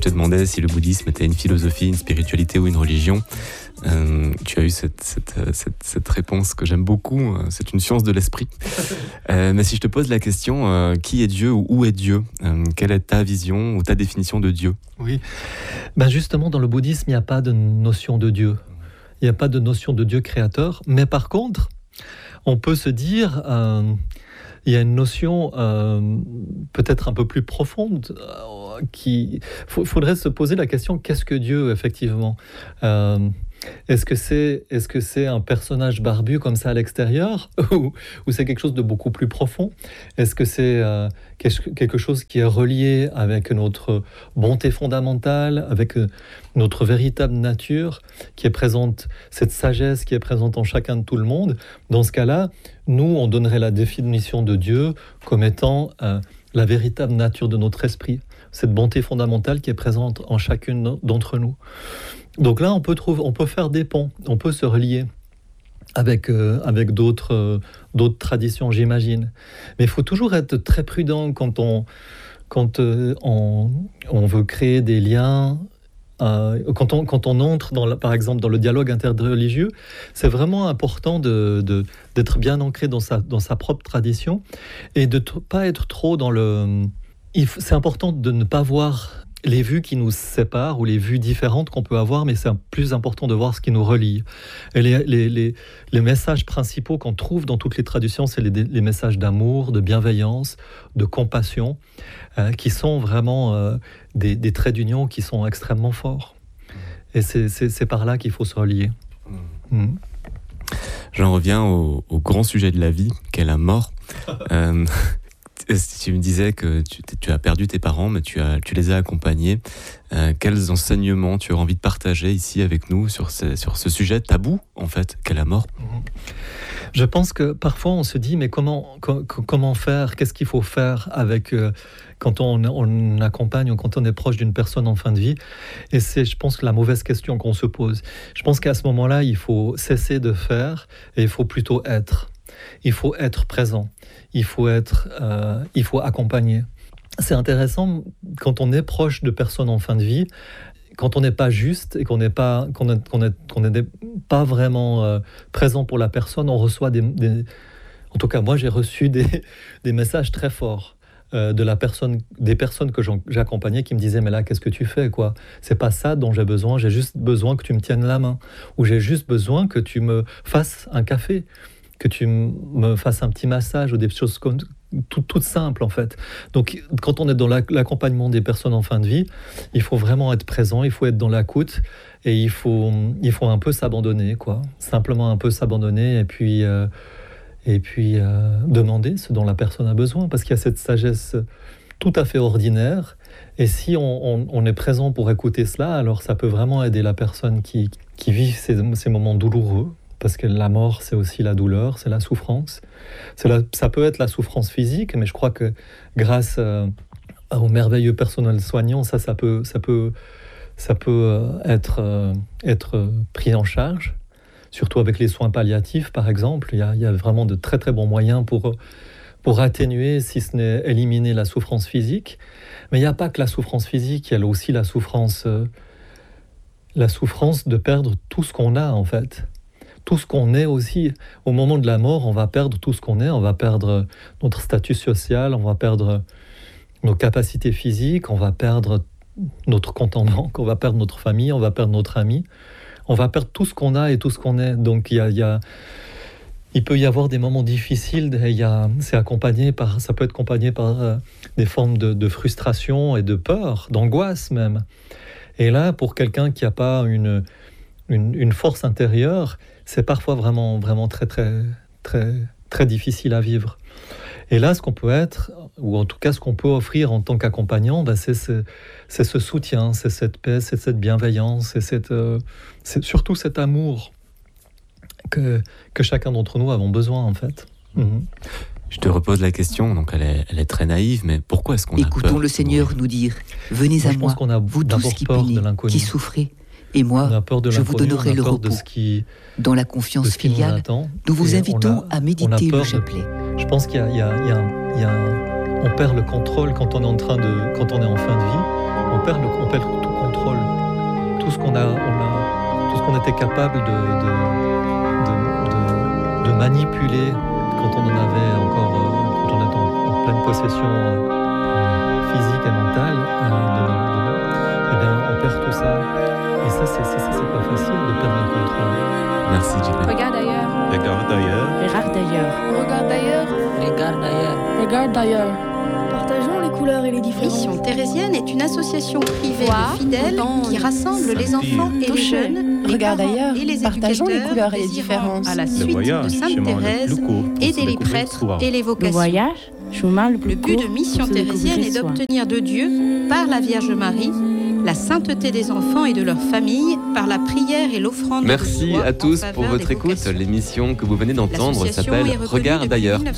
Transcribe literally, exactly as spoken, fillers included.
te demandais si le bouddhisme était une philosophie, une spiritualité ou une religion, euh, tu as eu cette, cette, cette, cette réponse que j'aime beaucoup, c'est une science de l'esprit. Euh, mais si je te pose la question, euh, qui est Dieu ou où est Dieu ? euh, Quelle est ta vision ou ta définition de Dieu ? Oui, ben justement dans le bouddhisme, il n'y a pas de notion de Dieu. Il n'y a pas de notion de Dieu créateur, mais par contre, on peut se dire... Euh, il y a une notion euh, peut-être un peu plus profonde euh, qui... Il faudrait se poser la question, qu'est-ce que Dieu, effectivement ? euh, Est-ce que c'est, est-ce que c'est un personnage barbu comme ça à l'extérieur ou, ou c'est quelque chose de beaucoup plus profond ? Est-ce que c'est euh, quelque chose qui est relié avec notre bonté fondamentale, avec notre véritable nature, qui est présente, cette sagesse qui est présente en chacun de tout le monde ? Dans ce cas-là, nous, on donnerait la définition de Dieu comme étant euh, la véritable nature de notre esprit, cette bonté fondamentale qui est présente en chacune d'entre nous. Donc là, on peut, trouver, on peut faire des ponts, on peut se relier avec, euh, avec d'autres, euh, d'autres traditions, j'imagine. Mais il faut toujours être très prudent quand on, quand, euh, on, on veut créer des liens. Euh, quand, on, quand on entre, dans la, par exemple, dans le dialogue interreligieux, c'est vraiment important de, de, d'être bien ancré dans sa, dans sa propre tradition et de ne pas être trop dans le... Il, c'est important de ne pas voir les vues qui nous séparent ou les vues différentes qu'on peut avoir, mais c'est plus important de voir ce qui nous relie. Et les, les, les, les messages principaux qu'on trouve dans toutes les traditions, c'est les, les messages d'amour, de bienveillance, de compassion, euh, qui sont vraiment euh, des, des traits d'union qui sont extrêmement forts. Et c'est, c'est, c'est par là qu'il faut se relier. Mmh. J'en reviens au, au grand sujet de la vie, qu'est la mort. euh, Tu me disais que tu, tu as perdu tes parents, mais tu, as, tu les as accompagnés. Euh, quels enseignements tu as envie de partager ici avec nous sur ce, sur ce sujet tabou, en fait, qu'est la mort ? Je pense que parfois on se dit, mais comment, co- comment faire ? Qu'est-ce qu'il faut faire avec, euh, quand on, on accompagne ou quand on est proche d'une personne en fin de vie ? Et c'est, je pense, la mauvaise question qu'on se pose. Je pense qu'à ce moment-là, il faut cesser de faire et il faut plutôt être. Il faut être présent, il faut être, euh, il faut accompagner. C'est intéressant quand on est proche de personnes en fin de vie, quand on n'est pas juste et qu'on n'est pas, qu'on est, qu'on est, qu'on n'est pas vraiment euh, présent pour la personne, on reçoit des, des... En tout cas, moi, j'ai reçu des, des messages très forts euh, de la personne, des personnes que j'accompagnais qui me disaient « Mais là, qu'est-ce que tu fais, quoi ? C'est pas ça dont j'ai besoin, j'ai juste besoin que tu me tiennes la main. Ou j'ai juste besoin que tu me fasses un café. » que tu me fasses un petit massage ou des choses comme, tout, toutes simples en fait. Donc quand on est dans l'accompagnement des personnes en fin de vie, il faut vraiment être présent, il faut être dans l'écoute et il faut, il faut un peu s'abandonner, quoi. Simplement un peu s'abandonner et puis, euh, et puis euh, demander ce dont la personne a besoin, parce qu'il y a cette sagesse tout à fait ordinaire et si on, on, on est présent pour écouter cela, alors ça peut vraiment aider la personne qui, qui vit ces, ces moments douloureux. Parce que la mort, c'est aussi la douleur, c'est la souffrance. C'est la, ça peut être la souffrance physique, mais je crois que grâce euh, au merveilleux personnel soignant, ça, ça peut, ça peut, ça peut euh, être, euh, être pris en charge. Surtout avec les soins palliatifs, par exemple. Il y a, il y a vraiment de très très bons moyens pour, pour atténuer, si ce n'est éliminer la souffrance physique. Mais il n'y a pas que la souffrance physique, il y a aussi la souffrance, euh, la souffrance de perdre tout ce qu'on a, en fait. Tout ce qu'on est aussi, au moment de la mort, on va perdre tout ce qu'on est, on va perdre notre statut social, on va perdre nos capacités physiques, on va perdre notre compte en banque, on va perdre notre famille, on va perdre notre ami, on va perdre tout ce qu'on a et tout ce qu'on est. Donc il y a, il y a, il peut y avoir des moments difficiles, et il y a, c'est accompagné par, ça peut être accompagné par euh, des formes de, de frustration et de peur, d'angoisse même. Et là, pour quelqu'un qui n'a pas une, une, une force intérieure, c'est parfois vraiment, vraiment très, très, très, très difficile à vivre. Et là, ce qu'on peut être, ou en tout cas ce qu'on peut offrir en tant qu'accompagnant, ben c'est, ce, c'est ce soutien, c'est cette paix, c'est cette bienveillance, c'est, cette, euh, c'est surtout cet amour que, que chacun d'entre nous avons besoin, en fait. Mmh. Je te repose la question, donc elle est, elle est très naïve, mais pourquoi est-ce qu'on a peur ? Écoutons le Seigneur nous dire, venez moi, à moi, qu'on a vous tous qui peinez, qui souffrez, et moi, je vous donnerai le repos. Qui, dans la confiance filiale, nous, nous vous invitons a, à méditer le chapelet. Je pense qu'il y a, il y a, il y a, il y a un, on perd le contrôle quand on est en train de, quand on est en fin de vie, on perd, le, on perd tout contrôle. Tout ce qu'on a, on a, tout ce qu'on était capable de, de, de, de, de manipuler quand on en avait encore, euh, quand on était en, en pleine possession euh, physique et mentale, euh, de, de, eh bien, on perd tout ça. Et ça, c'est, c'est, c'est pas facile de perdre le contrôle. Merci, Gilles. Regarde ailleurs. Regarde d'ailleurs. Regarde d'ailleurs. Regarde d'ailleurs. Regarde d'ailleurs. Regarde d'ailleurs. Partageons les couleurs et les différences. Mission Thérésienne est une association privée Voir, de fidèles entendre, qui rassemble les enfants et les toucher. jeunes, les Regarde parents d'ailleurs. et les Partageons les éducateurs couleurs et les désirant différences. à la Le suite voyage, de Sainte chemin le Thérèse, plus court pour se aider les découvrir prêtres soi. et les Le vocations. voyage, chemin le plus Le but court de Mission pour se Thérésienne est découvrir soi. d'obtenir de Dieu, par la Vierge Marie, la sainteté des enfants et de leurs familles, par la prière et l'offrande de Merci soi à en tous faveur pour des votre écoute. vocations. L'émission que vous venez d'entendre L'association s'appelle est reconnue Regarde depuis d'ailleurs. mille neuf cent